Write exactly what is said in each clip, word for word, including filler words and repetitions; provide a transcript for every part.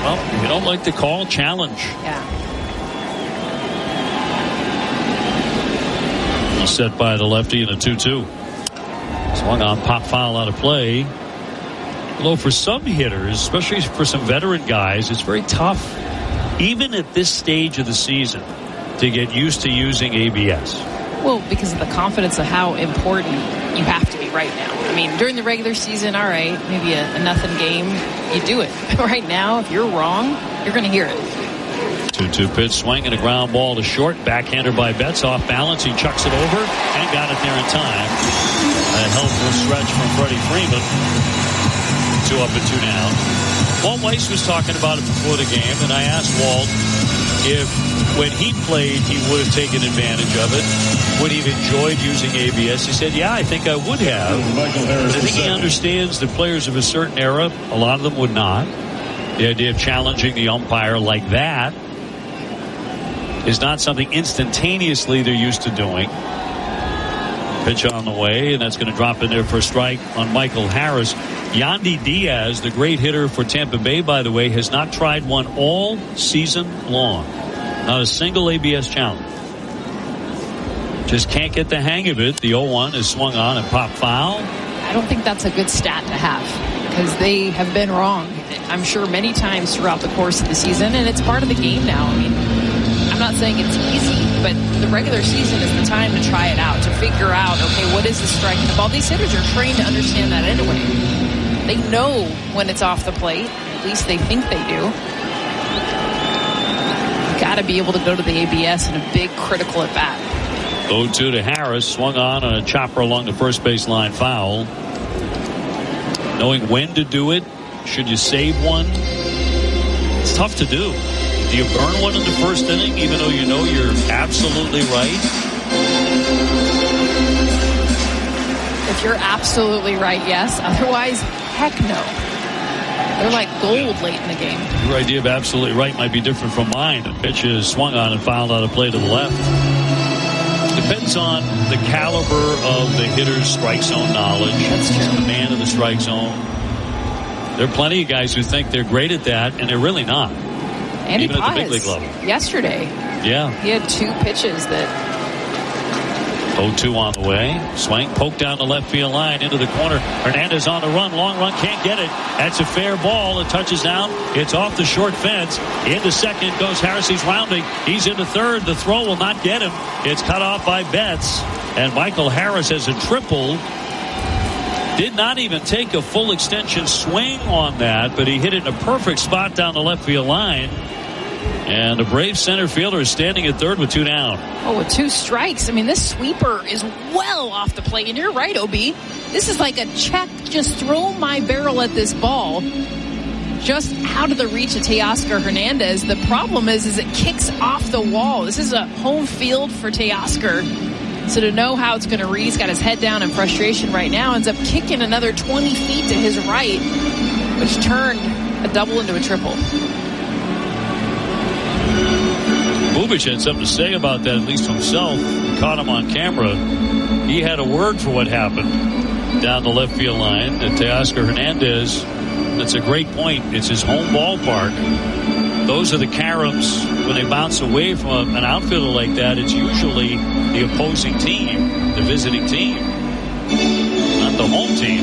Oh, you don't like the call? Challenge. Yeah. Set by the lefty in a two two. Swung on, pop foul out of play. Although for some hitters, especially for some veteran guys, it's very tough, even at this stage of the season, to get used to using A B S. Well, because of the confidence of how important you have to be right now. I mean, during the regular season, all right, maybe a, a nothing game, you do it. But right now, if you're wrong, you're going to hear it. two two pitch, swing and a ground ball to short. Backhander by Betts, off balance. He chucks it over and got it there in time. A helpful stretch from Freddie Freeman. Two up and two down. Walt Weiss was talking about it before the game, and I asked Walt if when he played he would have taken advantage of it, would he have enjoyed using A B S. He said, yeah, I think I would have. But I think he understands that players of a certain era, a lot of them would not. The idea of challenging the umpire like that is not something instantaneously they're used to doing. Pitch on the way, and that's going to drop in there for a strike on Michael Harris. Yandy Diaz, the great hitter for Tampa Bay, by the way, has not tried one all season long. Not a single A B S challenge. Just can't get the hang of it. The oh one is swung on and pop foul. I don't think that's a good stat to have, because they have been wrong, I'm sure, many times throughout the course of the season, and it's part of the game now. I mean, I'm not saying it's easy, but the regular season is the time to try it out, to figure out, okay, what is the strike in the ball? These hitters are trained to understand that anyway. They know when it's off the plate. At least they think they do. You got to be able to go to the A B S in a big critical at bat. oh two to Harris, swung on and a chopper along the first baseline foul. Knowing when to do it, should you save one? It's tough to do. Do you burn one in the first inning, even though you know you're absolutely right? If you're absolutely right, yes. Otherwise, heck no. They're like gold late in the game. Your idea of absolutely right might be different from mine. The pitch is swung on and fouled out of play to the left. Depends on the caliber of the hitter's strike zone knowledge. That's true. Command of the strike zone. There are plenty of guys who think they're great at that, and they're really not. Andy Even Paz, at the big league level. Yesterday, yeah, he had two pitches that... oh two on the way. Swing, poke down the left field line into the corner. Hernandez on the run. Long run, can't get it. That's a fair ball. It touches down. It's off the short fence. Into second goes Harris. He's rounding. He's into third. The throw will not get him. It's cut off by Betts. And Michael Harris has a triple. Did not even take a full extension swing on that, but he hit it in a perfect spot down the left field line. And the Braves center fielder is standing at third with two down. Oh, with two strikes. I mean, this sweeper is well off the plate. And you're right, O B. This is like a check. Just throw my barrel at this ball. Just out of the reach of Teoscar Hernandez. The problem is, is it kicks off the wall. This is a home field for Teoscar. So to know how it's going to read, he's got his head down in frustration right now. Ends up kicking another twenty feet to his right, which turned a double into a triple. Bubic had something to say about that, at least himself. We caught him on camera. He had a word for what happened down the left field line. And Teoscar Hernandez, that's a great point. It's his home ballpark. Those are the caroms. When they bounce away from an outfielder like that, it's usually the opposing team, the visiting team, not the home team.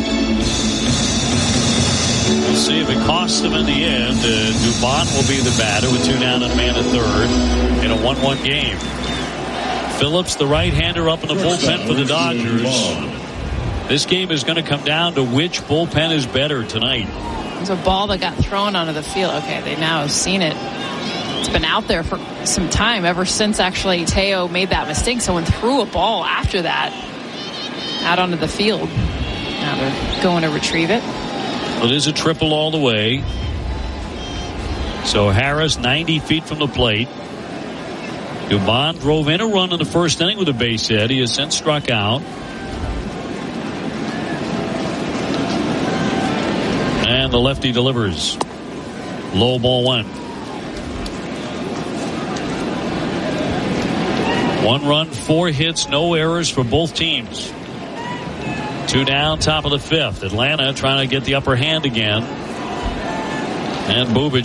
We'll see if it costs them in the end. Uh, Dubon will be the batter with two down and a man at third in a one one game. Phillips, the right-hander, up in the bullpen for the Dodgers. This game is going to come down to which bullpen is better tonight. There's a ball that got thrown onto the field. Okay, they now have seen it. It's been out there for some time, ever since actually Teo made that mistake. Someone threw a ball after that out onto the field. Now they're going to retrieve it. It is a triple all the way. So Harris ninety feet from the plate. Dubon drove in a run in the first inning with a base hit. He has since struck out. And the lefty delivers. Low ball one. One run, four hits, no errors for both teams. Two down, top of the fifth. Atlanta trying to get the upper hand again. And Bubic